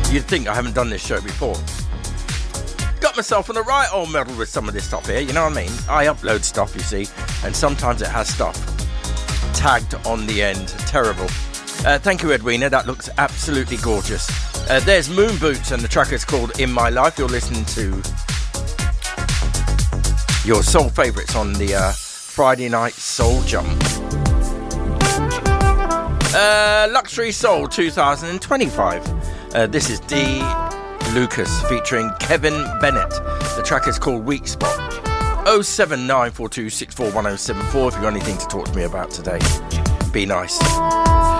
You'd think I haven't done this show before. Got myself on the right old medal with some of this stuff here, you know what I mean? I upload stuff, you see, and sometimes it has stuff tagged on the end. Terrible. Thank you, Edwina. That looks absolutely gorgeous. There's Moon Boots, and the track is called In My Life. You're listening to your soul favourites on the Friday Night Soul Jump. Luxury Soul 2025. This is D. Lucas featuring Kevin Bennett. The track is called Weak Spot. 07942641074 if you've got anything to talk to me about today. Be nice.